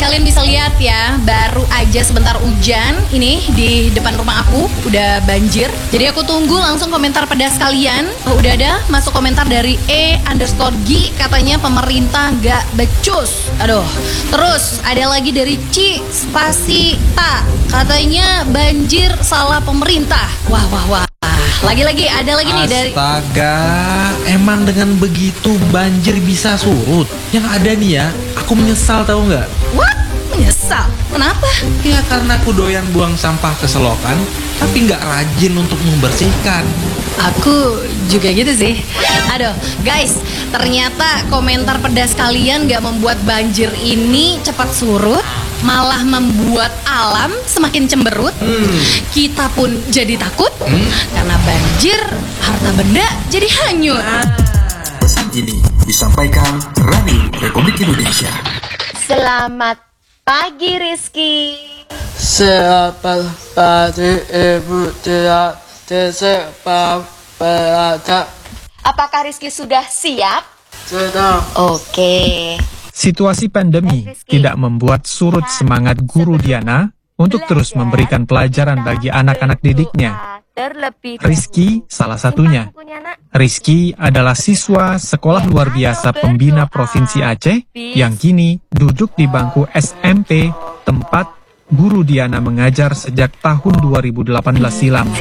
kalian bisa lihat ya, baru aja sebentar hujan. Ini di depan rumah aku udah banjir. Jadi aku tunggu langsung komentar pedas kalian. Udah ada masuk komentar dari E_G, katanya pemerintah gak becus. Aduh. Terus ada lagi dari Spasita, katanya banjir salah pemerintah. Wah. Lagi-lagi ada lagi nih dari... Astaga, emang dengan begitu banjir bisa surut? Yang ada nih ya, aku menyesal tahu nggak? What? Menyesal? Kenapa? Ya karena aku doyan buang sampah ke selokan, tapi nggak rajin untuk membersihkan. Aku juga gitu sih. Aduh, guys, ternyata komentar pedas kalian gak membuat banjir ini cepat surut, malah membuat alam semakin cemberut. Kita pun jadi takut karena banjir, harta benda jadi hanyut. Pesan ini disampaikan Radio Republik Indonesia. Selamat pagi Rizky. Selamat pagi Ibu Tia. Apakah Rizky sudah siap? Sudah. Oke. Situasi pandemi tidak membuat surut semangat guru Diana untuk terus memberikan pelajaran bagi anak-anak didiknya. Rizky salah satunya. Rizky adalah siswa Sekolah Luar Biasa Pembina Provinsi Aceh yang kini duduk di bangku SMP, tempat guru Diana mengajar sejak tahun 2018 silam.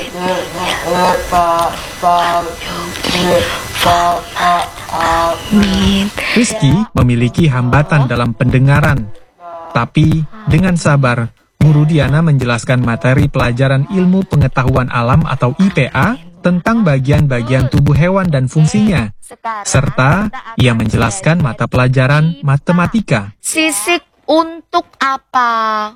Rizky memiliki hambatan dalam pendengaran, tapi dengan sabar, guru Diana menjelaskan materi pelajaran ilmu pengetahuan alam atau IPA tentang bagian-bagian tubuh hewan dan fungsinya, serta ia menjelaskan mata pelajaran matematika. Sisik untuk apa?